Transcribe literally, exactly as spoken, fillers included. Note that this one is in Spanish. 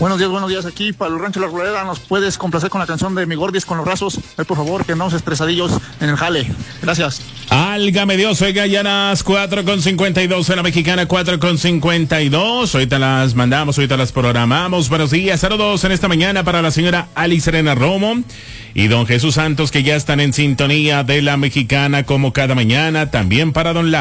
Buenos días, buenos días. Aquí para el Rancho La Arboleda, ¿nos puedes complacer con la canción de Mi Gordis con los Brazos? Ay, por favor, que andamos estresadillos en el jale. Gracias. Álgame Dios, oiga, ya las cuatro con cincuenta y dos en la Mexicana, cuatro con cincuenta y dos. Ahorita las mandamos, ahorita las programamos. Buenos días, saludos en esta mañana para la señora Ali Serena Romo y don Jesús Santos, que ya están en sintonía de la Mexicana como cada mañana. También para don La